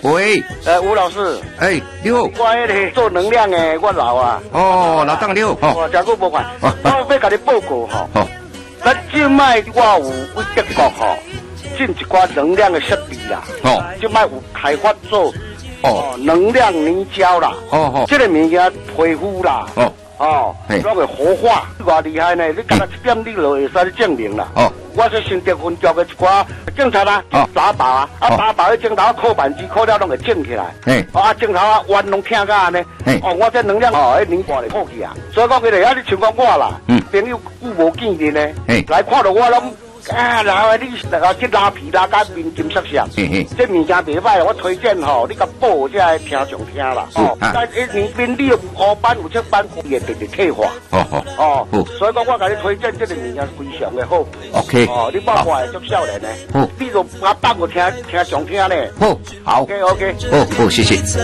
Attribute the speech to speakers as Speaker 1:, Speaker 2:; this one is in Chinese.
Speaker 1: 喂，
Speaker 2: 吴老师，
Speaker 1: 你好，
Speaker 2: 我迄个做能量的，我老啊。
Speaker 1: 哦，老邓你好，
Speaker 2: 我真久无看，我要甲你报告吼。
Speaker 1: 好，
Speaker 2: 咱即摆我有为德国吼进一寡能量的设备啦。哦，即摆有开发做能量泥胶啦。哦，这个物件皮肤啦。拢会活化，偌厉害呢！你干那一点你就会使证明啦。我是新德分局的一寡警察啊，打靶啊，打靶的镜头扣扳机扣了拢会整起来。镜头啊弯拢听甲安尼。我这能量迄年半就破去啊。所以讲佢哋你像讲我啦，朋友久无见面呢，来看到我拢。然后你去拉皮拉甲面金色色，这物件袂歹，我推荐吼，你甲报这听上听啦。但一年边你有5班有7班，也直直退化。所以讲我甲你推荐这个物件非常的好。
Speaker 1: OK。
Speaker 2: 你报我会足少年的。你就把放我听上听咧。
Speaker 1: 好。
Speaker 2: OK。
Speaker 1: 好，谢谢。